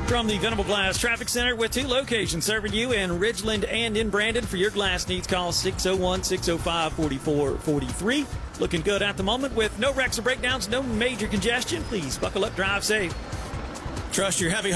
From the Venable Glass Traffic Center with 2 locations serving you in Ridgeland and in Brandon. For your glass needs, call 601-605-4443. Looking good at the moment with no wrecks or breakdowns, no major congestion. Please buckle up, drive safe. Trust your heavy